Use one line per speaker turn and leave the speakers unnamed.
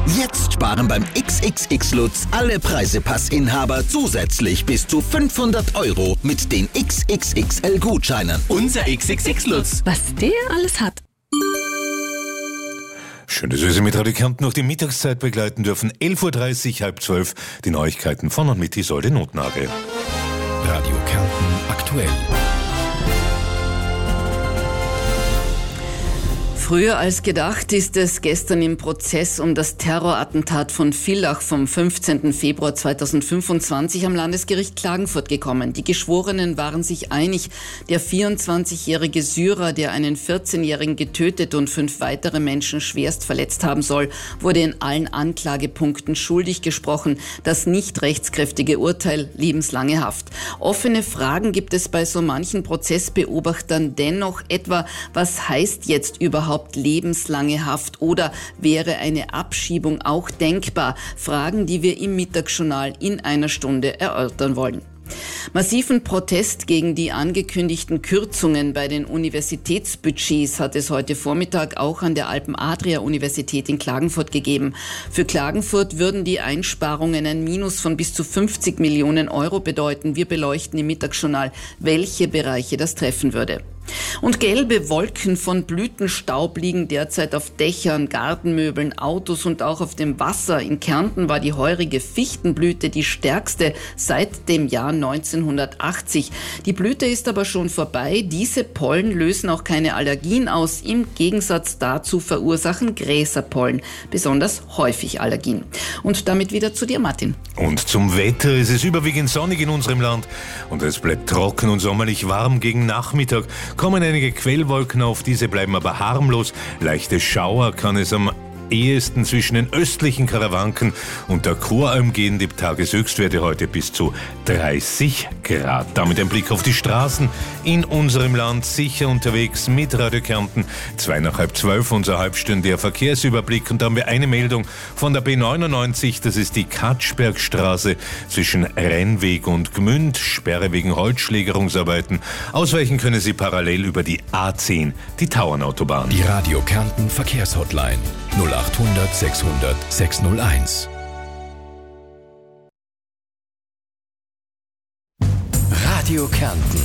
Jetzt sparen beim XXX Lutz alle Preisepassinhaber zusätzlich bis zu 500 € mit den XXXL-Gutscheinen.
Unser XXX Lutz.
Was der alles hat.
Schön, dass wir Sie mit Radio Kärnten noch die Mittagszeit begleiten dürfen. 11.30 Uhr, 11:30, die Neuigkeiten von und mit Isolde Notnagel.
Radio Kärnten aktuell.
Früher als gedacht ist es gestern im Prozess um das Terrorattentat von Villach vom 15. Februar 2025 am Landesgericht Klagenfurt gekommen. Die Geschworenen waren sich einig, der 24-jährige Syrer, der einen 14-Jährigen getötet und 5 weitere Menschen schwerst verletzt haben soll, wurde in allen Anklagepunkten schuldig gesprochen. Das nicht rechtskräftige Urteil lebenslange Haft. Offene Fragen gibt es bei so manchen Prozessbeobachtern dennoch, etwa, was heißt jetzt überhaupt lebenslange Haft oder wäre eine Abschiebung auch denkbar? Fragen, die wir im Mittagsjournal in einer Stunde erörtern wollen. Massiven Protest gegen die angekündigten Kürzungen bei den Universitätsbudgets hat es heute Vormittag auch an der Alpen-Adria-Universität in Klagenfurt gegeben. Für Klagenfurt würden die Einsparungen ein Minus von bis zu 50 Millionen € bedeuten. Wir beleuchten im Mittagsjournal, welche Bereiche das treffen würde. Und gelbe Wolken von Blütenstaub liegen derzeit auf Dächern, Gartenmöbeln, Autos und auch auf dem Wasser. In Kärnten war die heurige Fichtenblüte die stärkste seit dem Jahr 1980. Die Blüte ist aber schon vorbei. Diese Pollen lösen auch keine Allergien aus. Im Gegensatz dazu verursachen Gräserpollen besonders häufig Allergien. Und damit wieder zu dir, Martin.
Und zum Wetter. Es ist überwiegend sonnig in unserem Land und es bleibt trocken und sommerlich warm. Gegen Nachmittag kommen einige Quellwolken auf, diese bleiben aber harmlos. Leichte Schauer kann es am ehesten zwischen den östlichen Karawanken und der Choralm gehen. Die Tageshöchstwerte heute bis zu 30 Grad. Damit ein Blick auf die Straßen in unserem Land. Sicher unterwegs mit Radio Kärnten. 11:55, unser halbstündiger Verkehrsüberblick. Und da haben wir eine Meldung von der B99. Das ist die Katschbergstraße zwischen Rennweg und Gmünd. Sperre wegen Holzschlägerungsarbeiten. Ausweichen können Sie parallel über die A10, die Tauernautobahn.
Die Radio Kärnten Verkehrshotline 0800 600 601. Radio Kärnten.